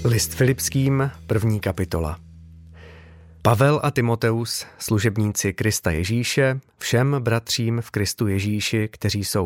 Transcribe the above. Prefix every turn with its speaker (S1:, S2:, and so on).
S1: List Filipským, 1. kapitola. Pavel a Timoteus, služebníci Krista Ježíše, všem bratřím v Kristu Ježíši, kteří jsou